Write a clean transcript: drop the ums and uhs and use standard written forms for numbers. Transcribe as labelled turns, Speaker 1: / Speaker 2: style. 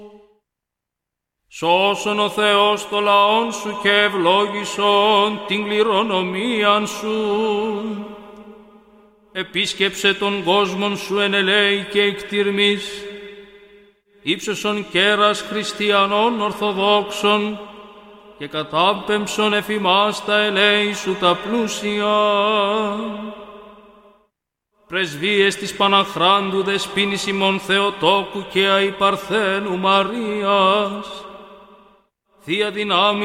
Speaker 1: Σώσον ο Θεός το λαόν σου και ευλόγησον την κληρονομίαν σου. Επίσκεψε τον κόσμον σου εν ελέη και εκτιρμής, ύψωσον κέρας χριστιανών ορθοδόξων και κατάπεμψον εφημάς τα ελέη σου τα πλούσια. Πρεσβείες της Παναχράντου Δεσποίνης ημών Θεοτόκου και Αϊ Παρθένου Μαρίας, Θεία δυνάμει